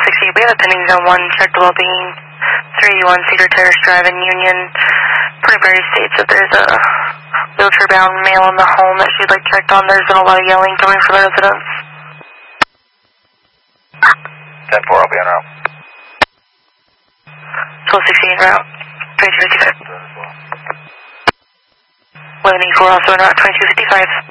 1268, we have a pending zone 1, check the well-being, 381 Cedar Terrace Drive in Union. Preliminary states that there's a wheelchair-bound male in the home that she'd like checked on. There's been a lot of yelling coming from the residents. 10-4, I'll be en route. 1268 en route, 2255. 1184 also en route, 2255.